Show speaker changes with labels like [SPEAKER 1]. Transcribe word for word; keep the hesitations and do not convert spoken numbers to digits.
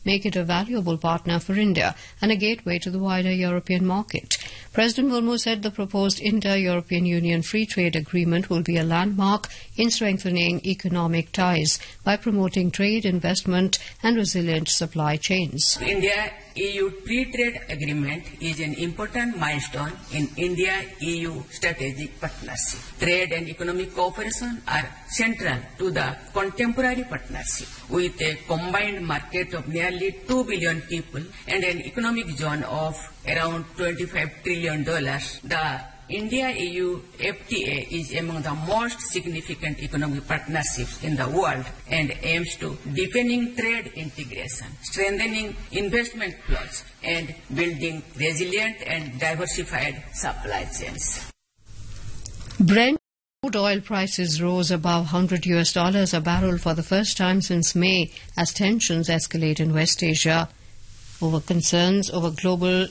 [SPEAKER 1] make it a valuable partner for India and a gateway to the wider European market. President Murmu said the proposed Inter-European Union Free Trade Agreement will be a landmark in strengthening economic ties by promoting trade, investment and resilient supply chains.
[SPEAKER 2] India-E U Free Trade Agreement is an important milestone in India-E U strategic partnership. Trade and economic cooperation are central to the contemporary partnership. With a combined market of nearly two billion people and an economic zone of around twenty-five trillion dollars, the India-E U F T A is among the most significant economic partnerships in the world and aims to deepening trade integration, strengthening investment flows, and building resilient and diversified supply chains.
[SPEAKER 1] Brent crude oil prices rose above one hundred U S dollars a barrel for the first time since May as tensions escalate in West Asia over concerns over global